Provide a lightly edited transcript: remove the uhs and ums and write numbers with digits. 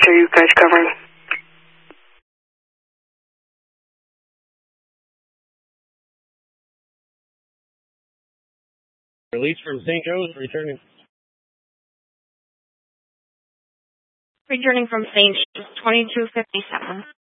are you guys covering? Release from St. Joe's, returning. Returning from St. Joe's, 2257.